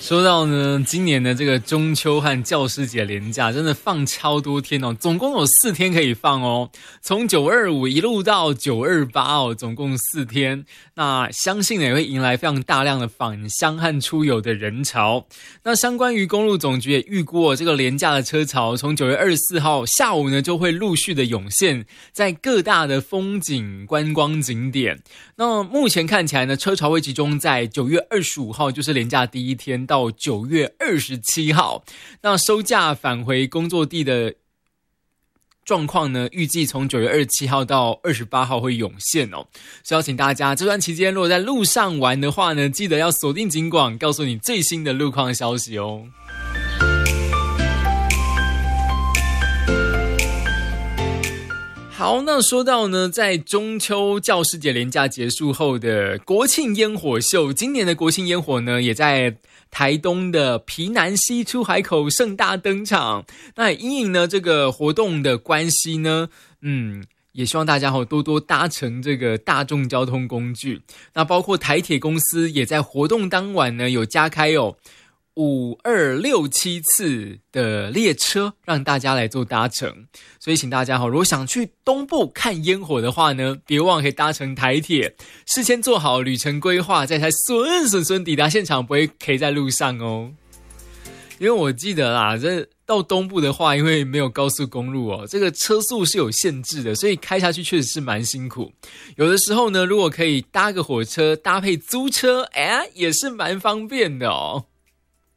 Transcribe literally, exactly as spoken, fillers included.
说到呢，今年的这个中秋和教师节连假真的放超多天哦，总共有四天可以放哦，从九二五一路到九二八哦，总共四天。那相信呢也会迎来非常大量的返乡和出游的人潮。那相关于公路总局也预估哦，这个连假的车潮从九月二十四号下午呢就会陆续的涌现在各大的风景观光景点。那目前看起来呢，车潮会集中在九月二十五号，就是连假第一天到九月二十七号。那收假返回工作地的状况呢，预计从九月二十七号到二十八号会涌现哦。所以要请大家这段期间如果在路上玩的话呢，记得要锁定警广，告诉你最新的路况消息哦。好，那说到呢，在中秋教师节连假结束后的国庆烟火秀，今年的国庆烟火呢，也在台东的皮南溪出海口盛大登场。那因应呢这个活动的关系呢，嗯，也希望大家多多搭乘这个大众交通工具。那包括台铁公司也在活动当晚呢，有加开哦五二六七次的列车让大家来做搭乘，所以请大家如果想去东部看烟火的话呢，别忘了可以搭乘台铁，事先做好旅程规划，再才顺顺顺抵达现场，不会 K 在路上哦。因为我记得啦，这到东部的话，因为没有高速公路哦，这个车速是有限制的，所以开下去确实是蛮辛苦。有的时候呢，如果可以搭个火车搭配租车，哎，也是蛮方便的哦。